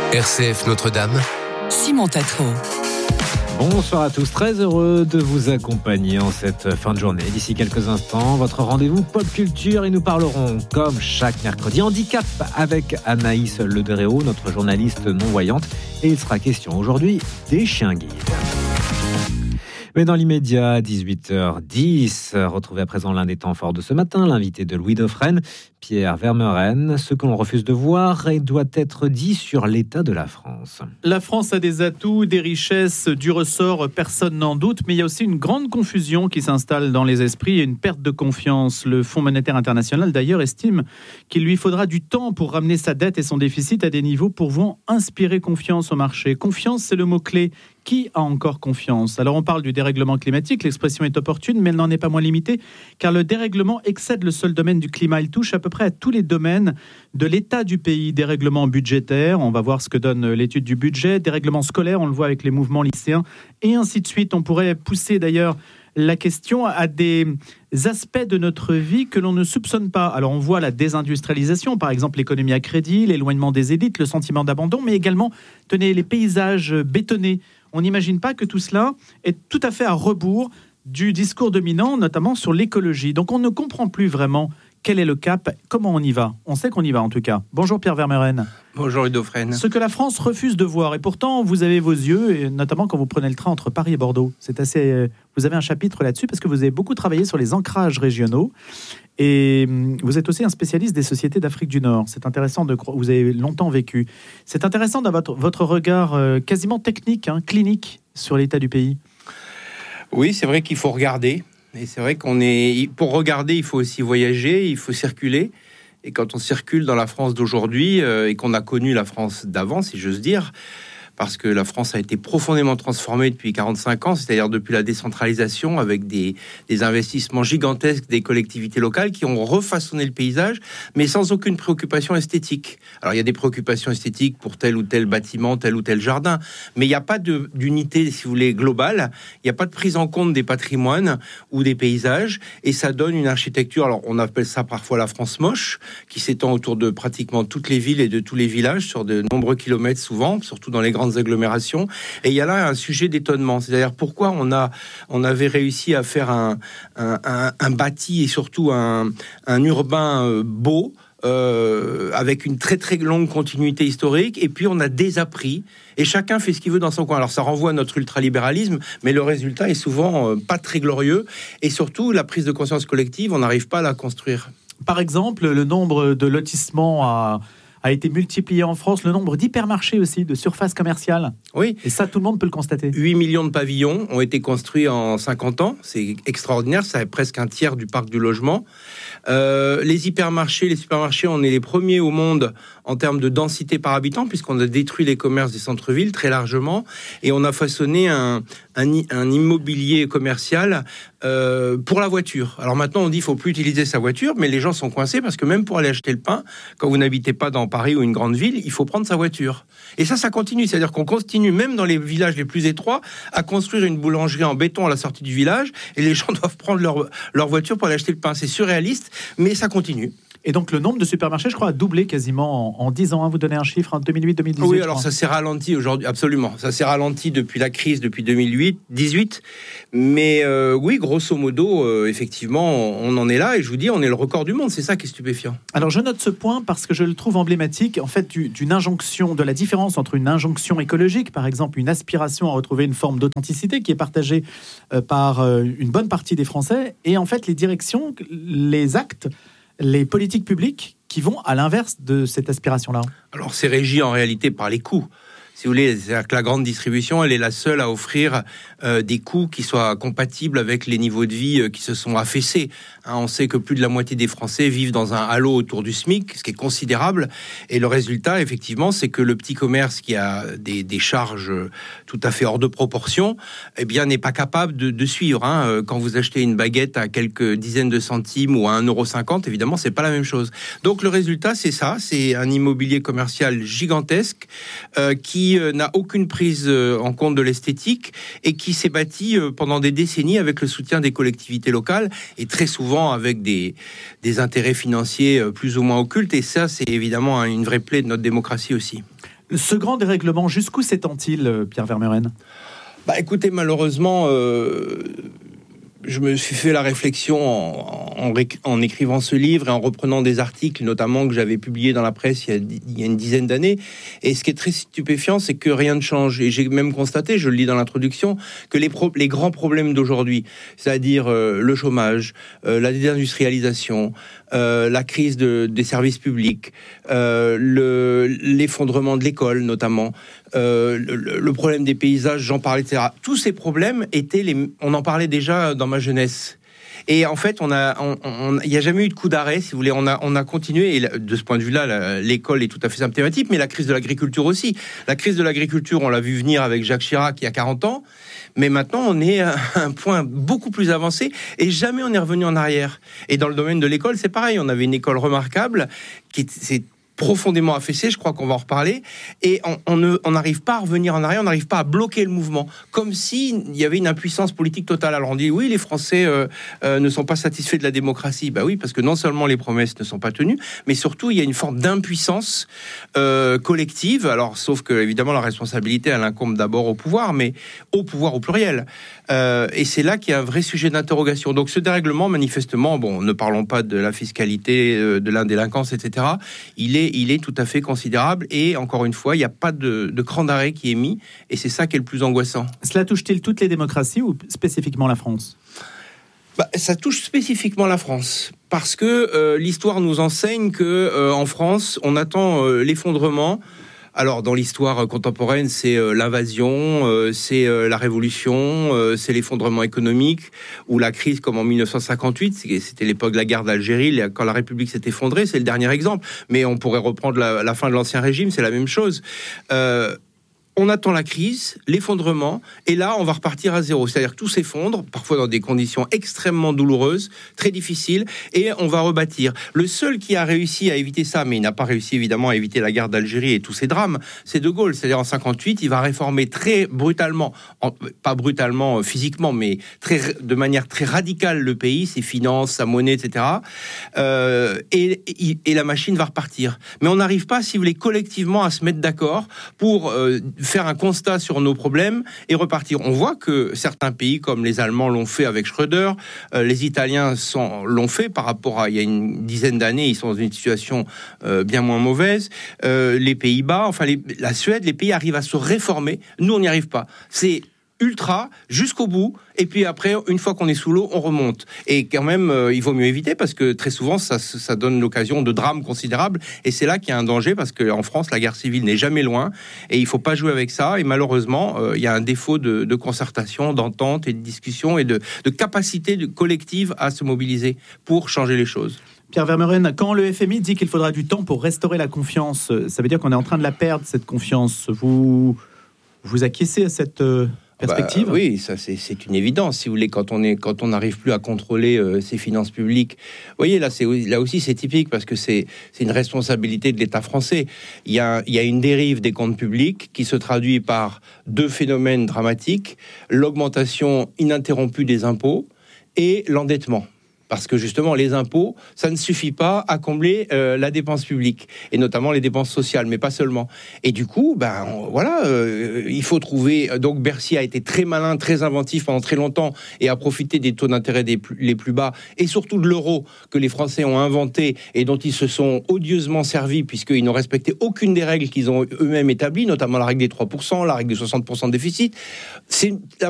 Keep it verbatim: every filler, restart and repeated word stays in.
R C F Notre-Dame, Simon Tatro. Bonsoir à tous, très heureux de vous accompagner en cette fin de journée. D'ici quelques instants, votre rendez-vous pop culture et nous parlerons, comme chaque mercredi, handicap avec Anaïs Lederéo, notre journaliste non-voyante. Et il sera question aujourd'hui des chiens guides. Mais dans l'immédiat, dix-huit heures dix, retrouvez à présent l'un des temps forts de ce matin, l'invité de Louis Dauphren, Pierre Vermeuren. Ce que l'on refuse de voir et doit être dit sur l'état de la France. La France a des atouts, des richesses, du ressort, personne n'en doute, mais il y a aussi une grande confusion qui s'installe dans les esprits et une perte de confiance. Le Fonds monétaire international, d'ailleurs, estime qu'il lui faudra du temps pour ramener sa dette et son déficit à des niveaux pouvant inspirer confiance au marché. Confiance, c'est le mot-clé. Qui a encore confiance ? Alors on parle du dérèglement climatique, l'expression est opportune, mais elle n'en est pas moins limitée, car le dérèglement excède le seul domaine du climat. Il touche à peu près à tous les domaines de l'état du pays. Dérèglement budgétaire, on va voir ce que donne l'étude du budget, dérèglement scolaire, on le voit avec les mouvements lycéens, et ainsi de suite. On pourrait pousser d'ailleurs la question à des aspects de notre vie que l'on ne soupçonne pas. Alors on voit la désindustrialisation, par exemple l'économie à crédit, l'éloignement des élites, le sentiment d'abandon, mais également, tenez, les paysages bétonnés. On n'imagine pas que tout cela est tout à fait à rebours du discours dominant, notamment sur l'écologie. Donc on ne comprend plus vraiment quel est le cap, comment on y va. On sait qu'on y va en tout cas. Bonjour Pierre Vermeuren. Bonjour Louis Dauphren. Ce que la France refuse de voir, et pourtant vous avez vos yeux, et notamment quand vous prenez le train entre Paris et Bordeaux. C'est assez. Vous avez un chapitre là-dessus parce que vous avez beaucoup travaillé sur les ancrages régionaux. Et vous êtes aussi un spécialiste des sociétés d'Afrique du Nord. C'est intéressant de vous avez longtemps vécu. C'est intéressant d'avoir votre, votre regard euh, quasiment technique, hein, clinique sur l'état du pays. Oui, c'est vrai qu'il faut regarder. Et c'est vrai qu'on est. Pour regarder, il faut aussi voyager, il faut circuler. Et quand on circule dans la France d'aujourd'hui euh, et qu'on a connu la France d'avant, si j'ose dire, parce que la France a été profondément transformée depuis quarante-cinq ans, c'est-à-dire depuis la décentralisation, avec des, des investissements gigantesques des collectivités locales qui ont refaçonné le paysage, mais sans aucune préoccupation esthétique. Alors, il y a des préoccupations esthétiques pour tel ou tel bâtiment, tel ou tel jardin, mais il n'y a pas de, d'unité, si vous voulez, globale. Il n'y a pas de prise en compte des patrimoines ou des paysages, et ça donne une architecture, alors on appelle ça parfois la France moche, qui s'étend autour de pratiquement toutes les villes et de tous les villages, sur de nombreux kilomètres souvent, surtout dans les grandes agglomérations. Et il y a là un sujet d'étonnement, c'est-à-dire pourquoi on a on avait réussi à faire un un, un, un bâti et surtout un, un urbain beau euh, avec une très très longue continuité historique, et puis on a désappris et chacun fait ce qu'il veut dans son coin. Alors ça renvoie à notre ultralibéralisme, mais le résultat est souvent euh, pas très glorieux, et surtout la prise de conscience collective, on n'arrive pas à la construire. Par exemple, le nombre de lotissements a a été multiplié en France, le nombre d'hypermarchés aussi, de surfaces commerciales. Oui. Et ça, tout le monde peut le constater. huit millions de pavillons ont été construits en cinquante ans. C'est extraordinaire, c'est presque un tiers du parc du logement. Euh, les hypermarchés, les supermarchés, on est les premiers au monde en termes de densité par habitant, puisqu'on a détruit les commerces des centres-villes très largement, et on a façonné un, un, un immobilier commercial euh, pour la voiture. Alors maintenant, on dit qu'il ne faut plus utiliser sa voiture, mais les gens sont coincés parce que même pour aller acheter le pain, quand vous n'habitez pas dans Paris ou une grande ville, il faut prendre sa voiture. Et ça, ça continue. C'est-à-dire qu'on continue, même dans les villages les plus étroits, à construire une boulangerie en béton à la sortie du village, et les gens doivent prendre leur, leur voiture pour aller acheter le pain. C'est surréaliste, mais ça continue. Et donc le nombre de supermarchés, je crois, a doublé quasiment en, en dix ans. Hein. Vous donnez un chiffre en deux mille huit deux mille dix-huit. Oui, alors ça s'est ralenti aujourd'hui, absolument. Ça s'est ralenti depuis la crise, depuis deux mille huit dix-huit. Mais euh, oui, grosso modo, euh, effectivement, on en est là. Et je vous dis, on est le record du monde. C'est ça qui est stupéfiant. Alors je note ce point parce que je le trouve emblématique, en fait, du, d'une injonction, de la différence entre une injonction écologique, par exemple, une aspiration à retrouver une forme d'authenticité qui est partagée euh, par euh, une bonne partie des Français, et en fait les directions, les actes, les politiques publiques qui vont à l'inverse de cette aspiration-là. Alors, c'est régi en réalité par les coûts. Si vous voulez, c'est-à-dire que la grande distribution, elle est la seule à offrir euh, des coûts qui soient compatibles avec les niveaux de vie euh, qui se sont affaissés. Hein, on sait que plus de la moitié des Français vivent dans un halo autour du SMIC, ce qui est considérable. Et le résultat, effectivement, c'est que le petit commerce qui a des, des charges tout à fait hors de proportion, eh bien, n'est pas capable de, de suivre. Hein. Quand vous achetez une baguette à quelques dizaines de centimes ou à un euro cinquante, évidemment, c'est pas la même chose. Donc, le résultat, c'est ça. C'est un immobilier commercial gigantesque euh, qui n'a aucune prise en compte de l'esthétique et qui s'est bâti pendant des décennies avec le soutien des collectivités locales et très souvent avec des, des intérêts financiers plus ou moins occultes. Et ça, c'est évidemment une vraie plaie de notre démocratie aussi. Ce grand dérèglement, jusqu'où s'étend-il, Pierre Vermeuren ? Bah, écoutez, malheureusement, euh, je me suis fait la réflexion en, en, en écrivant ce livre et en reprenant des articles, notamment que j'avais publiés dans la presse il y a, il y a une dizaine d'années. Et ce qui est très stupéfiant, c'est que rien ne change. Et j'ai même constaté, je le lis dans l'introduction, que les, pro- les grands problèmes d'aujourd'hui, c'est-à-dire euh, le chômage, euh, la désindustrialisation, euh, la crise de, des services publics, euh, le, l'effondrement de l'école notamment, euh, le, le problème des paysages, j'en parlais, et cetera. Tous ces problèmes étaient les, on en parlait déjà dans ma jeunesse. Et en fait, on a, il n'y a jamais eu de coup d'arrêt, si vous voulez. On a, on a continué. Et de ce point de vue-là, la, l'école est tout à fait symptomatique, mais la crise de l'agriculture aussi. La crise de l'agriculture, on l'a vu venir avec Jacques Chirac il y a quarante ans. Mais maintenant, on est à un point beaucoup plus avancé et jamais on est revenu en arrière. Et dans le domaine de l'école, c'est pareil. On avait une école remarquable qui s'est profondément affaissée, je crois qu'on va en reparler, et on n'arrive pas à revenir en arrière, on n'arrive pas à bloquer le mouvement, comme s'il y avait une impuissance politique totale. Alors on dit, oui, les Français euh, euh, ne sont pas satisfaits de la démocratie. Bah oui, parce que non seulement les promesses ne sont pas tenues, mais surtout, il y a une forme d'impuissance euh, collective, alors sauf que, évidemment, la responsabilité, elle incombe d'abord au pouvoir, mais au pouvoir au pluriel. Euh, et c'est là qu'il y a un vrai sujet d'interrogation. Donc ce dérèglement, manifestement, bon, ne parlons pas de la fiscalité, euh, de l'indélinquance, et cetera, il est il est tout à fait considérable et encore une fois, il n'y a pas de, de cran d'arrêt qui est mis et c'est ça qui est le plus angoissant. Cela touche-t-il toutes les démocraties ou spécifiquement la France ? Bah, ça touche spécifiquement la France parce que euh, l'histoire nous enseigne que euh, en France, on attend euh, l'effondrement. Alors, dans l'histoire contemporaine, c'est euh, l'invasion, euh, c'est euh, la révolution, euh, c'est l'effondrement économique, ou la crise comme en dix-neuf cent cinquante-huit, c'était l'époque de la guerre d'Algérie, quand la République s'est effondrée, c'est le dernier exemple. Mais on pourrait reprendre la, la fin de l'Ancien Régime, c'est la même chose. Euh, on attend la crise, l'effondrement, et là, on va repartir à zéro. C'est-à-dire que tout s'effondre, parfois dans des conditions extrêmement douloureuses, très difficiles, et on va rebâtir. Le seul qui a réussi à éviter ça, mais il n'a pas réussi évidemment à éviter la guerre d'Algérie et tous ces drames, c'est De Gaulle. C'est-à-dire en cinquante-huit, il va réformer très brutalement, en, pas brutalement physiquement, mais très, de manière très radicale le pays, ses finances, sa monnaie, et cetera. Euh, et, et, et la machine va repartir. Mais on n'arrive pas, si vous voulez, collectivement à se mettre d'accord pour euh, faire un constat sur nos problèmes et repartir. On voit que certains pays, comme les Allemands l'ont fait avec Schröder, euh, les Italiens sont, l'ont fait par rapport à il y a une dizaine d'années, ils sont dans une situation euh, bien moins mauvaise. Euh, les Pays-Bas, enfin les, la Suède, les pays arrivent à se réformer. Nous, on n'y arrive pas. C'est ultra jusqu'au bout et puis après une fois qu'on est sous l'eau on remonte et quand même euh, il vaut mieux éviter parce que très souvent ça, ça donne l'occasion de drames considérables et c'est là qu'il y a un danger parce qu'en France la guerre civile n'est jamais loin et il faut pas jouer avec ça et malheureusement euh, il y a un défaut de, de concertation, d'entente et de discussion et de, de capacité de collective à se mobiliser pour changer les choses. Pierre Vermeuren, quand le F M I dit qu'il faudra du temps pour restaurer la confiance, ça veut dire qu'on est en train de la perdre, cette confiance. Vous vous acquiescez à cette euh... perspective ? Bah, oui, ça c'est, c'est une évidence. Si vous voulez, quand on est, quand on n'arrive plus à contrôler euh, ses finances publiques, vous voyez là, c'est là aussi c'est typique parce que c'est c'est une responsabilité de l'État français. Il y a il y a une dérive des comptes publics qui se traduit par deux phénomènes dramatiques: l'augmentation ininterrompue des impôts et l'endettement. Parce que justement, les impôts, ça ne suffit pas à combler euh, la dépense publique, et notamment les dépenses sociales, mais pas seulement. Et du coup, ben on, voilà, euh, il faut trouver. Donc Bercy a été très malin, très inventif pendant très longtemps, et a profité des taux d'intérêt des plus, les plus bas, et surtout de l'euro que les Français ont inventé et dont ils se sont odieusement servis, puisqu'ils n'ont respecté aucune des règles qu'ils ont eux-mêmes établies, notamment la règle des trois pour cent, la règle des soixante pour cent de déficit. C'est